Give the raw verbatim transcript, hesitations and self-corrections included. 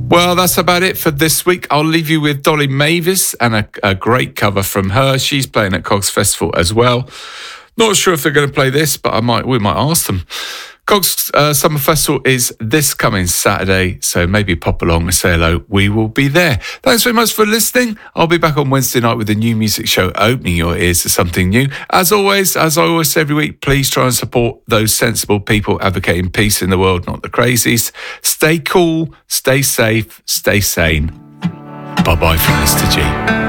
Well, that's about it for this week. I'll leave you with Dolly Mavis and a, a great cover from her. She's playing at Cogs Festival as well. Not sure if they're going to play this, but I might. We might ask them. Cogs uh, Summer Festival is this coming Saturday, so maybe pop along and say hello. We will be there. Thanks very much for listening. I'll be back on Wednesday night with a new music show, opening your ears to something new. As always, as I always say every week, please try and support those sensible people advocating peace in the world, not the crazies. Stay cool, stay safe, stay sane. Bye-bye from Mister G.